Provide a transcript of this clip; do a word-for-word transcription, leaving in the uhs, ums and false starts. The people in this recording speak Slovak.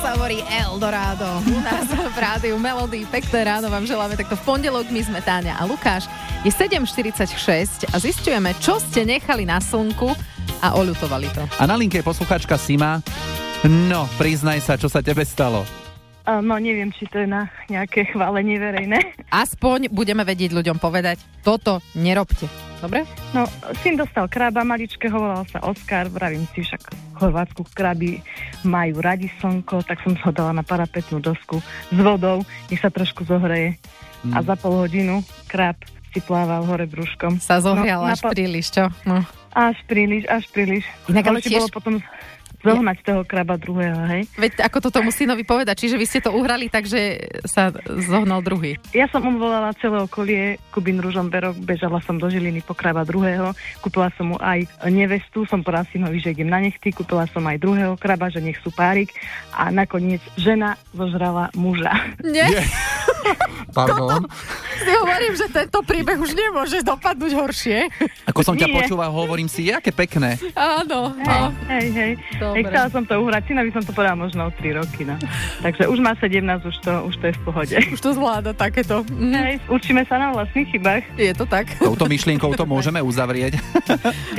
sa hovorí Eldorado. U nás v rádiu Melody. Pekné ráno vám želáme. Takto v pondelok my sme Táňa a Lukáš. Je sedem štyridsaťšesť a zisťujeme, čo ste nechali na slnku a oľutovali to. A na linke je poslucháčka Sima. No, priznaj sa, čo sa tebe stalo. No, neviem, či to je na nejaké chválenie verejné. Aspoň budeme vedieť ľuďom povedať, toto nerobte. Dobre? No, syn dostal kraba maličkého, volal sa Oskar, vravím si, však v Chorvátsku kraby majú radi slnko, tak som ho dala na parapetnú dosku s vodou, nech sa trošku zohreje. Mm. A za pol hodinu krab si plával hore brúškom. Sa zohrial no, až pa- príliš, čo? No. Až príliš, až príliš. Inak ale tiež... bolo potom zohnať toho kraba druhého, hej. Veď ako to tomu synovi povedať, čiže vy ste to uhrali tak, že sa zohnal druhý. Ja som obvolala celé okolie, Kubín Ružomberok, bežala som do Žiliny po kraba druhého, kúpila som mu aj nevestu, som povedala synovi, že idem na nechty, kúpila som aj druhého kraba, že nech sú párik a nakoniec žena zožrala muža. Nie? Je. Pardon. Si hovorím, že tento príbeh už nemôže dopadnúť horšie. Ako som ťa Nie. počúval, hovorím si, aké pekné. Áno. Hej, hej, hej. Dobre. Chcela som to uhrať, synovi som to povedala možno o tri roky, no. Takže už má sedemnásť, už to, už to je v pohode. Už to zvláda takéto. Mm. Hej, učíme sa na vlastných chybách. Je to tak. Touto myšlienkou to môžeme uzavrieť.